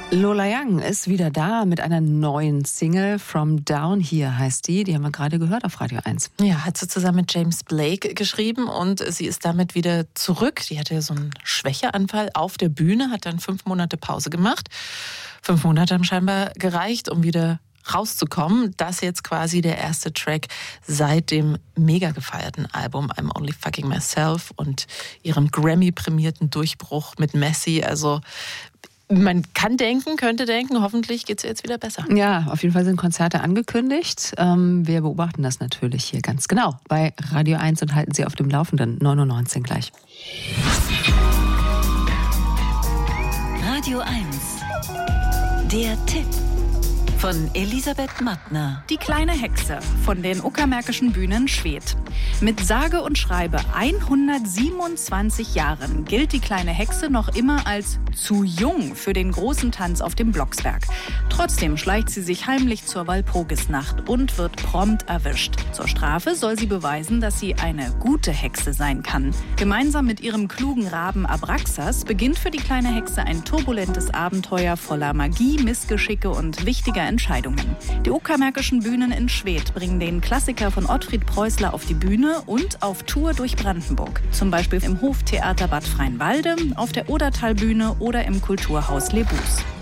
Lola Young ist wieder da mit einer neuen Single. From Down Here heißt die. Die haben wir gerade gehört auf Radio 1. Ja, hat sie zusammen mit James Blake geschrieben und sie ist damit wieder zurück. Die hatte so einen Schwächeanfall auf der Bühne, hat dann 5 Monate Pause gemacht. 5 Monate haben scheinbar gereicht, um wieder rauszukommen. Das ist jetzt quasi der erste Track seit dem mega gefeierten Album I'm Only Fucking Myself und ihrem Grammy-prämierten Durchbruch mit Messi. Also man kann denken, könnte denken, hoffentlich geht es jetzt wieder besser. Ja, auf jeden Fall sind Konzerte angekündigt. Wir beobachten das natürlich hier ganz genau bei Radio 1 und halten Sie auf dem Laufenden. 9:19 Uhr gleich. Radio 1. Der Tipp von Elisabeth Mattner. Die kleine Hexe von den Uckermärkischen Bühnen Schwedt. Mit sage und schreibe 127 Jahren gilt die kleine Hexe noch immer als zu jung für den großen Tanz auf dem Blocksberg. Trotzdem schleicht sie sich heimlich zur Walpurgisnacht und wird prompt erwischt. Zur Strafe soll sie beweisen, dass sie eine gute Hexe sein kann. Gemeinsam mit ihrem klugen Raben Abraxas beginnt für die kleine Hexe ein turbulentes Abenteuer voller Magie, Missgeschicke und wichtiger Entscheidungen. Die Uckermärkischen Bühnen in Schwedt bringen den Klassiker von Ottfried Preußler auf die Bühne und auf Tour durch Brandenburg. Zum Beispiel im Hoftheater Bad Freienwalde, auf der Odertalbühne oder im Kulturhaus Lebus.